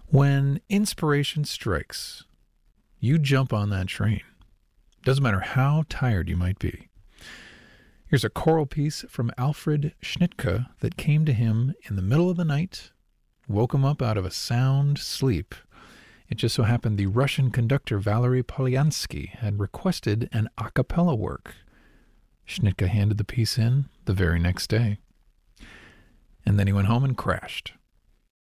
When inspiration strikes, you jump on that train. Doesn't matter how tired you might be. Here's a choral piece from Alfred Schnittke that came to him in the middle of the night, woke him up out of a sound sleep. It just so happened the Russian conductor Valery Polyansky had requested an a cappella work. Schnittke handed the piece in the very next day. And then he went home and crashed.